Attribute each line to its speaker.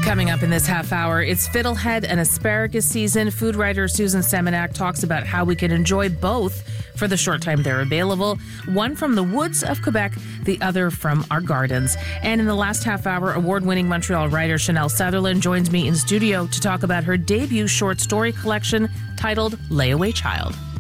Speaker 1: Coming up in this half hour, it's fiddlehead and asparagus season. Food writer Susan Seminac talks about how we can enjoy both for the short time they're available. One from the woods of Quebec, the other from our gardens. And in the last half hour, award-winning Montreal writer Chanel Sutherland joins me in studio to talk about her debut short story collection titled Layaway Child.